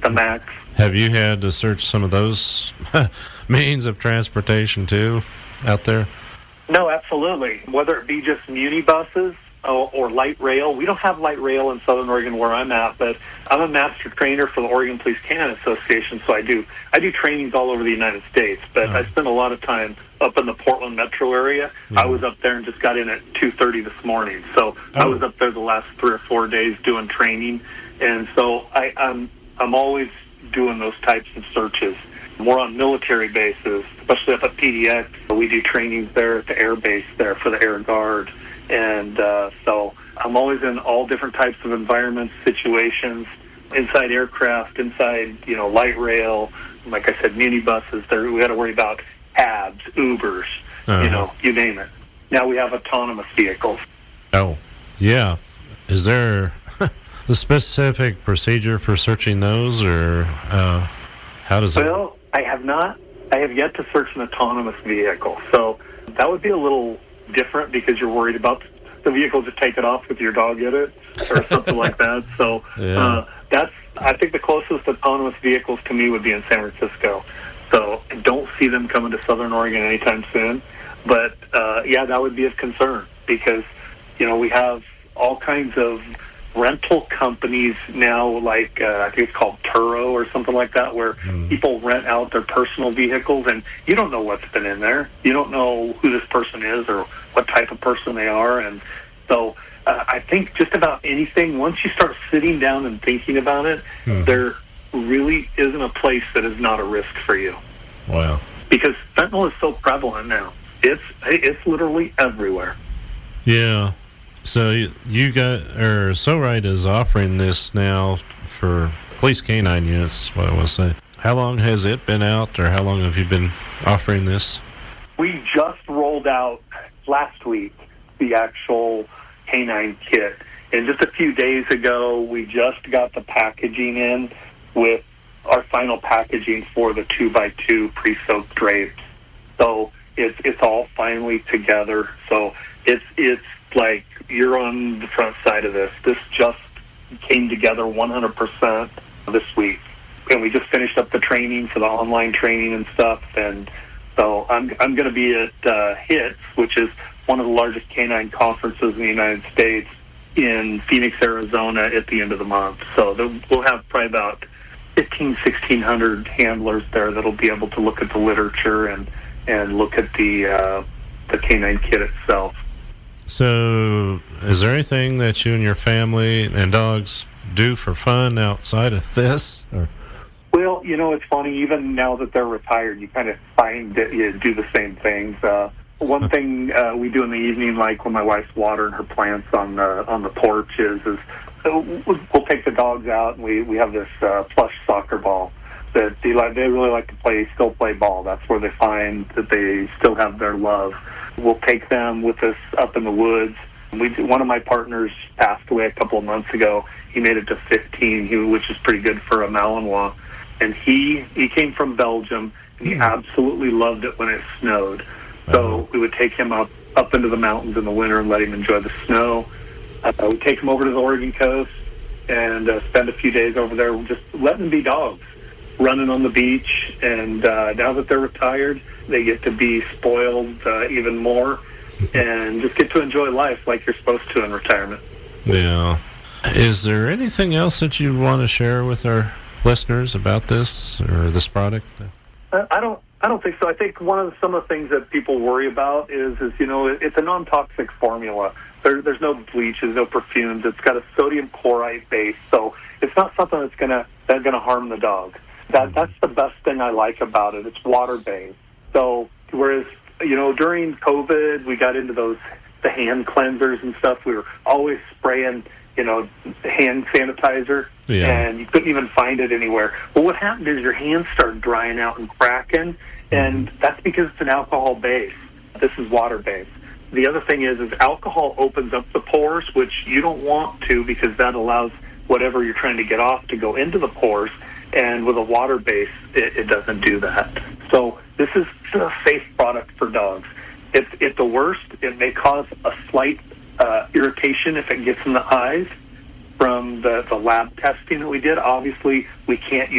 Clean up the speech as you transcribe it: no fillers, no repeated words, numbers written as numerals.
the MAX. Have you had to search some of those means of transportation too out there? No, absolutely. Whether it be just muni buses or light rail. We don't have light rail in Southern Oregon where I'm at, but I'm a master trainer for the Oregon Police Canine Association, so I do trainings all over the United States, but I spend a lot of time up in the Portland metro area. I was up there and just got in at 2:30 this morning, so I was up there the last 3 or 4 days doing training, and so I'm always doing those types of searches, more on military bases, especially up at PDX. We do trainings there at the air base there for the Air Guard. And so I'm always in all different types of environments, situations, inside aircraft, inside, light rail, like I said, minibuses. We got to worry about cabs, Ubers, you name it. Now we have autonomous vehicles. Oh, yeah. Is there a specific procedure for searching those, or how does it? Well, I have not. I have yet to search an autonomous vehicle. So that would be a little different because you're worried about the vehicle just taking off with your dog in it or something like that. So I think the closest autonomous vehicles to me would be in San Francisco. So I don't see them coming to Southern Oregon anytime soon. But that would be a concern because, we have all kinds of rental companies now, like I think it's called Turo or something like that, where people rent out their personal vehicles, and you don't know what's been in there. You don't know who this person is or what type of person they are. And so I think just about anything, once you start sitting down and thinking about it, there really isn't a place that is not a risk for you. Wow. Because fentanyl is so prevalent now. It's literally everywhere. Yeah. So you got, So Right is offering this now for police canine units, is what I want to say. How long has it been out, or how long have you been offering this? We just rolled out last week the actual canine kit. And just a few days ago, we just got the packaging in with our final packaging for the 2x2 pre-soaked drapes. So it's all finally together. So it's like you're on the front side of this. This just came together 100% this week. And we just finished up the training for the online training and stuff. And so I'm going to be at HITS, which is one of the largest canine conferences in the United States, in Phoenix, Arizona at the end of the month. So we'll have probably about 1,600 handlers there that'll be able to look at the literature and look at the canine kit itself. So is there anything that you and your family and dogs do for fun outside of this? Or? Well, it's funny, even now that they're retired, you kind of find that you do the same things. One thing we do in the evening, like when my wife's watering her plants on the porch, is we'll take the dogs out, and we have this plush soccer ball that they really like to still play ball. That's where they find that they still have their love. We'll take them with us up in the woods. One of my partners passed away a couple of months ago. He made it to 15, which is pretty good for a Malinois. And he came from Belgium, and he absolutely loved it when it snowed. So we would take him up into the mountains in the winter and let him enjoy the snow. We'd take him over to the Oregon coast and spend a few days over there just letting them be dogs, running on the beach. And now that they're retired, they get to be spoiled even more and just get to enjoy life like you're supposed to in retirement. Yeah. Is there anything else that you want to share with our listeners about this or this product? I don't think so. I think some of the things that people worry about is it's a non-toxic formula. There's no bleaches, no perfumes. It's got a sodium chloride base, so it's not something that's gonna harm the dog. That's the best thing I like about it. It's water-based. So whereas during COVID we got into the hand cleansers and stuff, we were always spraying hand sanitizer, and you couldn't even find it anywhere. Well, what happened is your hands started drying out and cracking, and that's because it's an alcohol base. This is water based. The other thing is alcohol opens up the pores, which you don't want to, because that allows whatever you're trying to get off to go into the pores, and with a water base, it doesn't do that. So this is a safe product for dogs. At the worst, it may cause a slight irritation if it gets in the eyes from the lab testing that we did. Obviously, we can't